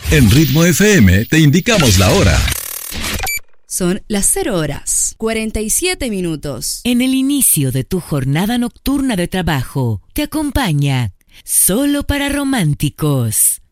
En Ritmo FM te indicamos la hora. Son las 0 horas, 47 minutos. En el inicio de tu jornada nocturna de trabajo, te acompaña Solo para Románticos.